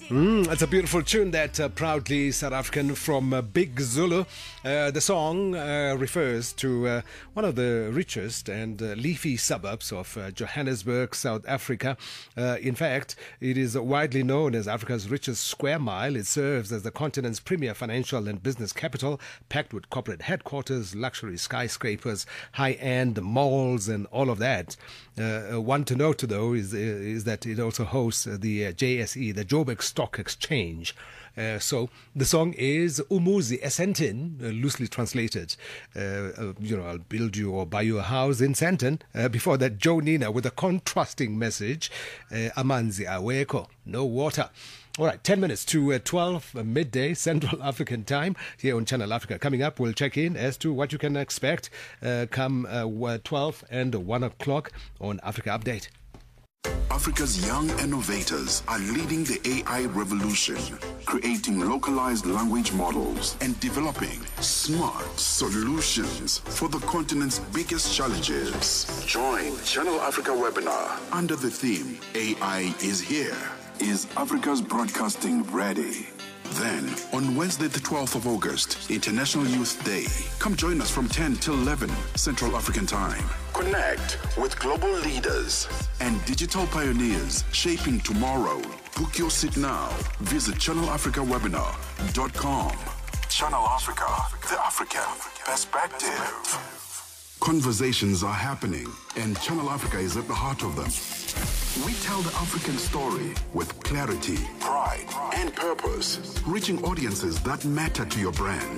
It's a beautiful tune that proudly South African from Big Zulu. The song refers to one of the richest and leafy suburbs of Johannesburg, South Africa. In fact, it is widely known as Africa's richest square mile. It serves as the continent's premier financial and business capital, packed with corporate headquarters, luxury skyscrapers, high-end malls, and all of that. One to note, though, is that it also hosts the JSE, the Joburg Stock Exchange. So the song is Umuzi Esentin, loosely translated. I'll build you or buy you a house in Sandton. Before that, Joe Nina with a contrasting message, Amanzi Aweko, no water. All right, 10 minutes to 12 midday Central African time here on Channel Africa. Coming up, we'll check in as to what you can expect come 12 and 1 o'clock on Africa Update. Africa's young innovators are leading the AI revolution, creating localized language models and developing smart solutions for the continent's biggest challenges. Join Channel Africa webinar under the theme AI is here. Is Africa's broadcasting ready? Then, on Wednesday the 12th of August, International Youth Day, come join us from 10 till 11 Central African Time. Connect with global leaders and digital pioneers shaping tomorrow. Book your seat now. Visit channelafricawebinar.com. Channel Africa, the African perspective. Conversations are happening, and Channel Africa is at the heart of them. We tell the African story with clarity, pride, and purpose, reaching audiences that matter to your brand.